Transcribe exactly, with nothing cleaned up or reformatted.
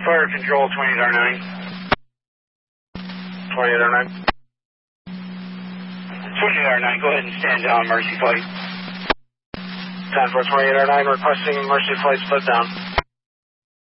Fire control, twenty-eight R nine. twenty-eight R nine. twenty-eight R nine, go ahead and stand down, Mercy Flight. ten four twenty-eight R nine, requesting Mercy Flight split down.